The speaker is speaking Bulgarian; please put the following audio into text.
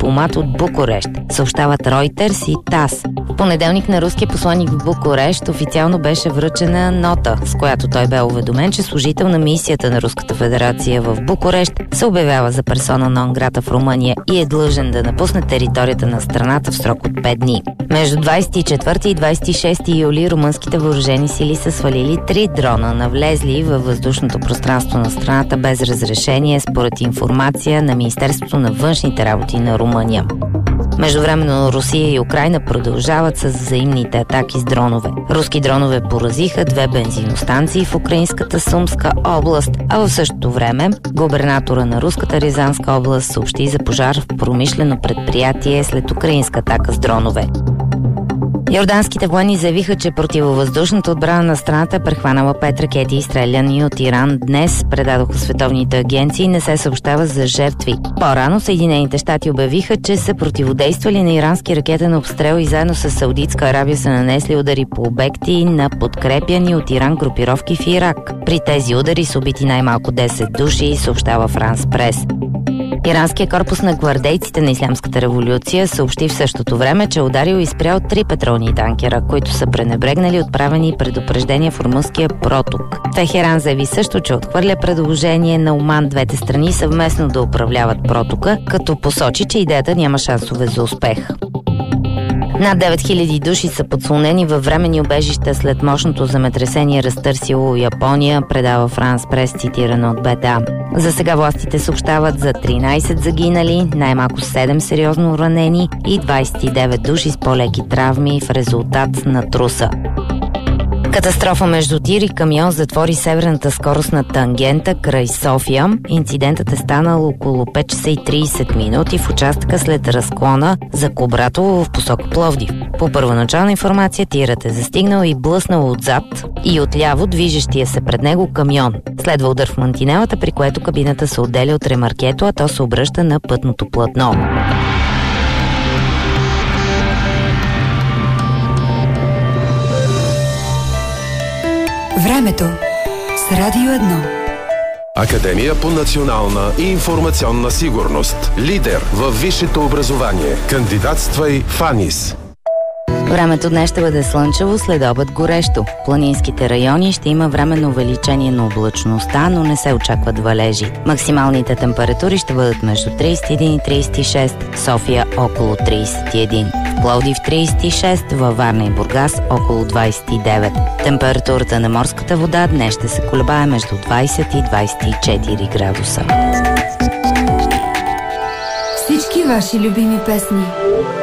дипломат от Букурещ, съобщават Reuters и ТАС. В понеделник на руския посланик в Букурещ официално беше връчена нота, с която той бе уведомен, че служител на мисията на Руската федерация в Букурещ се обявява за персона нон грата в Румъния и е длъжен да напусне територията на страната в срок от 5 дни. Между 24 и 26 юли румънските въоръжени сили са свалили 3 дрона, навлезли във въздушното пространство на страната без разрешение, според информация на Министерството на външните работи на Румъния. Междувременно Русия и Украйна продължават с взаимните атаки с дронове. Руски дронове поразиха 2 бензиностанции в украинската Сумска област, а в същото време губернатора на руската Рязанска област съобщи за пожар в промишлено предприятие след украинска атака с дронове. Йорданските военни заявиха, че противовъздушната отбрана на страната е прехванала 5 ракети, изстреляни от Иран. Днес предадоха световните агенции и не се съобщава за жертви. По-рано Съединените щати обявиха, че са противодействали на ирански ракетен обстрел и заедно с Саудитска Арабия са нанесли удари по обекти на подкрепяни от Иран групировки в Ирак. При тези удари са убити най-малко 10 души, съобщава Франс Прес. Иранският корпус на гвардейците на Ислямската революция съобщи в същото време, че ударил и спрял 3 петролни танкера, които са пренебрегнали отправени предупреждения в румънския проток. Техеран заяви също, че отхвърля предложение на Оман двете страни съвместно да управляват протока, като посочи, че идеята няма шансове за успех. Над 9000 души са подслонени във временни убежища след мощното земетресение, разтърсило Япония, предава Франс Прес, цитирано от БТА. За сега властите съобщават за 13 загинали, най-малко 7 сериозно ранени и 29 души с по-леки травми в резултат на труса. Катастрофа между тир и камион затвори северната скоростна тангента край София. Инцидентът е станал около 5 часа и 30 минути в участъка след разклона за Кубратово в посока Пловдив. По първоначална информация тирът е застигнал и блъснал отзад и отляво движещия се пред него камион. Следва удар в мантинелата, при което кабината се отделя от ремаркето, а то се обръща на пътното платно. Времето с Радио 1. Академия по национална и информационна сигурност. Лидер във висшето образование. Кандидатствай в АНИС. Времето днес ще бъде слънчево, след обед горещо. В планинските райони ще има временно увеличение на облачността, но не се очакват валежи. Максималните температури ще бъдат между 31 и 36, София около 31, в Пловдив 36, във Варна и Бургас около 29. Температурата на морската вода днес ще се колебае между 20 и 24 градуса. Всички ваши любими песни